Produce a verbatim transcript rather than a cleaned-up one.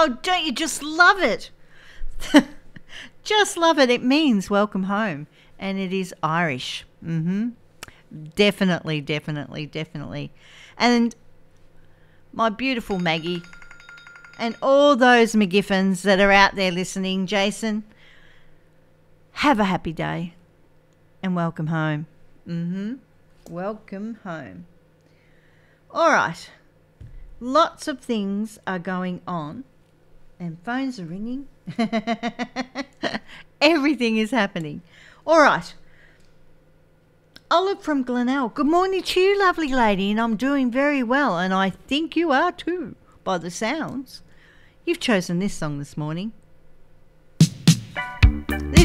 Oh, don't you just love it? Just love it. It means welcome home, and it is Irish. Mm-hmm. Definitely, definitely, definitely. And my beautiful Maggie and all those McGiffins that are out there listening, Jason, have a happy day and welcome home. Mm-hmm. Welcome home. All right. Lots of things are going on and phones are ringing. Everything is happening. All right. Olive from Glenelg. Good morning to you, lovely lady, and I'm doing very well, and I think you are too, by the sounds. You've chosen this song this morning.